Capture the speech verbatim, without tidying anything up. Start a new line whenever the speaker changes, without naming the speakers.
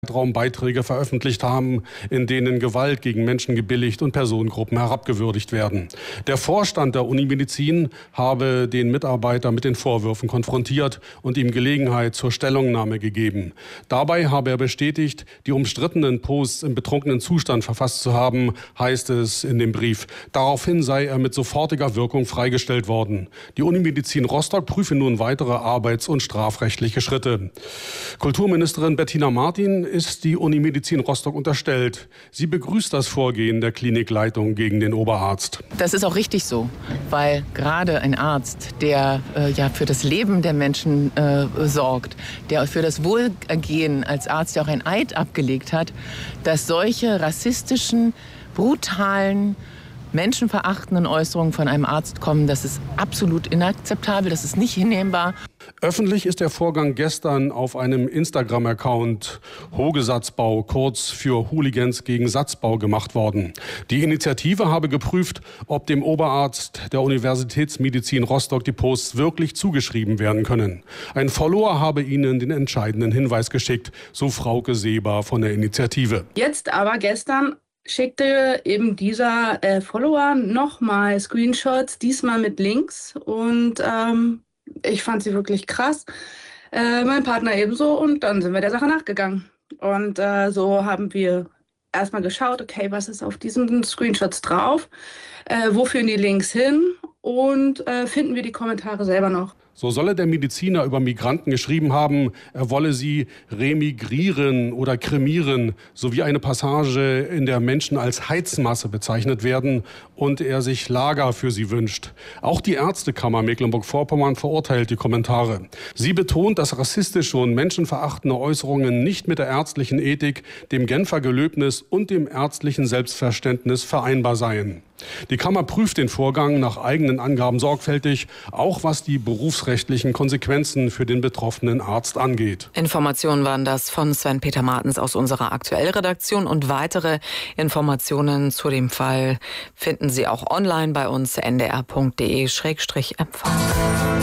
Beiträge veröffentlicht haben, in denen Gewalt gegen Menschen gebilligt und Personengruppen herabgewürdigt werden. Der Vorstand der Unimedizin habe den Mitarbeiter mit den Vorwürfen konfrontiert und ihm Gelegenheit zur Stellungnahme gegeben. Dabei habe er bestätigt, die umstrittenen Posts im betrunkenen Zustand verfasst zu haben, heißt es in dem Brief. Daraufhin sei er mit sofortiger Wirkung freigestellt worden. Die Unimedizin Rostock prüfe nun weitere arbeits- und strafrechtliche Schritte. Kulturministerin Bettina Martin ist die Unimedizin Rostock unterstellt. Sie begrüßt das Vorgehen der Klinikleitung gegen den Oberarzt.
Das ist auch richtig so, weil gerade ein Arzt, der äh, ja für das Leben der Menschen äh, sorgt, der für das Wohlergehen als Arzt ja auch ein Eid abgelegt hat, dass solche rassistischen, brutalen, menschenverachtenden Äußerungen von einem Arzt kommen, das ist absolut inakzeptabel, das ist nicht hinnehmbar.
Öffentlich ist der Vorgang gestern auf einem Instagram-Account Hogesatzbau, kurz für Hooligans gegen Satzbau, gemacht worden. Die Initiative habe geprüft, ob dem Oberarzt der Universitätsmedizin Rostock die Posts wirklich zugeschrieben werden können. Ein Follower habe ihnen den entscheidenden Hinweis geschickt, so Frauke Seeber von der Initiative.
Jetzt aber gestern schickte eben dieser äh, Follower nochmal Screenshots, diesmal mit Links, und ähm, ich fand sie wirklich krass. Äh, mein Partner ebenso, und dann sind wir der Sache nachgegangen. Und äh, so haben wir erstmal geschaut, okay, was ist auf diesen Screenshots drauf, äh, wo führen die Links hin, und äh, finden wir die Kommentare selber noch.
So solle der Mediziner über Migranten geschrieben haben, er wolle sie remigrieren oder kremieren, sowie eine Passage, in der Menschen als Heizmasse bezeichnet werden und er sich Lager für sie wünscht. Auch die Ärztekammer Mecklenburg-Vorpommern verurteilt die Kommentare. Sie betont, dass rassistische und menschenverachtende Äußerungen nicht mit der ärztlichen Ethik, dem Genfer Gelöbnis und dem ärztlichen Selbstverständnis vereinbar seien. Die Kammer prüft den Vorgang nach eigenen Angaben sorgfältig, auch was die berufsrechtlichen Konsequenzen für den betroffenen Arzt angeht.
Informationen waren das von Sven-Peter Martens aus unserer Aktuellredaktion, und weitere Informationen zu dem Fall finden Sie auch online bei uns n d r punkt d e schrägstrich empfang.